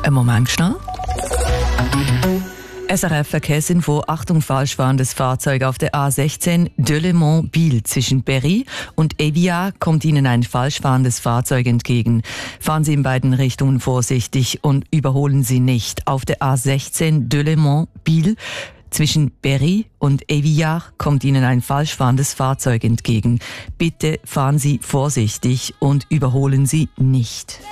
Einen Moment schnell. SRF Verkehrsinfo, Achtung, falsch fahrendes Fahrzeug auf der A16 Delémont-Biel zwischen Berry und Evia kommt Ihnen ein falsch fahrendes Fahrzeug entgegen. Fahren Sie in beiden Richtungen vorsichtig und überholen Sie nicht. Auf der A16 Delémont-Biel zwischen Berry und Evia kommt Ihnen ein falsch fahrendes Fahrzeug entgegen. Bitte fahren Sie vorsichtig und überholen Sie nicht.